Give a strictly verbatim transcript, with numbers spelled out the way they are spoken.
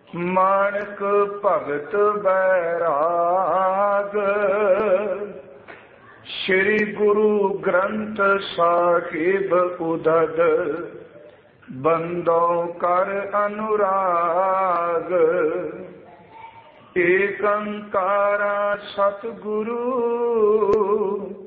ਮਾਣਕ ਭਗਤ ਬੈਰਾਗ, ਸ਼੍ਰੀ ਗੁਰੂ ਗ੍ਰੰਥ ਸਾਹਿਬ ਉਦਦ, ਬੰਦੋ ਕਰ ਅਨੁਰਾਗ। ਏਕ ਓਂਕਾਰ ਸਤਿਗੁਰੂ